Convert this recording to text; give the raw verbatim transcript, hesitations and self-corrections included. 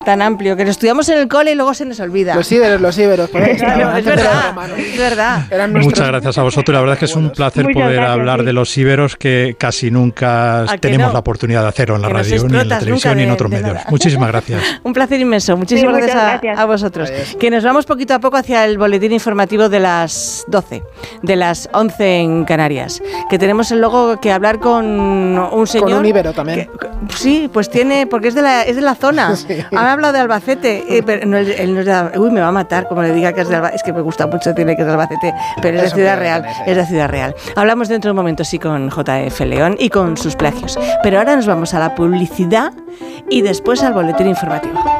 tan amplio, que lo estudiamos en el cole y luego se nos olvida. Los íberos, los íberos. Por ahí claro, es verdad, es verdad. Nuestros... Muchas gracias a vosotros. La verdad es que es un placer Muchas poder gracias, hablar sí. de los íberos que casi nunca tenemos no? la oportunidad de hacerlo en la que radio, ni en la televisión, de, ni en otros medios. Nada. Muchísimas gracias. Un placer inmenso. Muchísimas sí, gracias, gracias. A, a vosotros. Adiós. Que nos vamos poquito a poco hacia el boletín informativo de las doce, de las once en Canarias. Que tenemos luego que hablar con un señor... Con un íbero también. Que, sí, pues tiene, porque es de la, es de la zona. Sí. Han hablado de Albacete. Eh, pero no, él no es de, uy, me va a matar como le diga que es de Albacete. Es que me gusta mucho, tiene que es de Albacete, pero es de Ciudad Real. Es de Ciudad Real. Hablamos dentro de un momento, sí, con J F León y con sus plagios. Pero ahora nos vamos a la publicidad y después al boletín informativo.